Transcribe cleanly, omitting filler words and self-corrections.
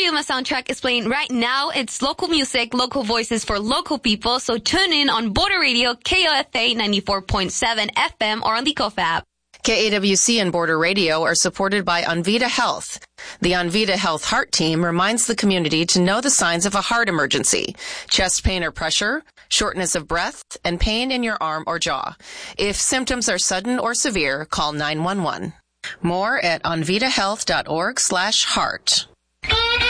Yuma soundtrack is playing right now. It's local music, local voices for local people. So tune in on Border Radio, KOFA 94.7 FM or on the KOFA app. KAWC and Border Radio are supported by Onvita Health. The Onvita Health Heart Team reminds the community to know the signs of a heart emergency: chest pain or pressure, shortness of breath, and pain in your arm or jaw. If symptoms are sudden or severe, call 911. More at onvitahealth.org/heart.